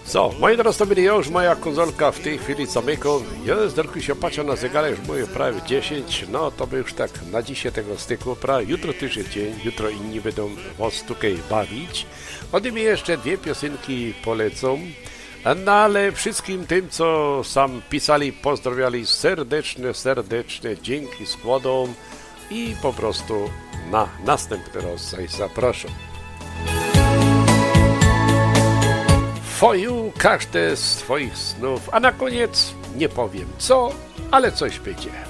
Co, moi drodzy, to byli już moja konsolka w tej chwili zamykam. Jest, tylko się patrzę na zegarek, już mówię prawie 10. No to by już tak na dzisiaj tego styku, prawie jutro też jest dzień, jutro inni będą was tutaj bawić. Ode mnie jeszcze dwie piosenki polecą. No ale wszystkim tym, co sam pisali, pozdrawiali serdeczne dzięki składom i po prostu na następny raz zapraszam. Twoju każde z twoich snów, a na koniec nie powiem co, ale coś będzie.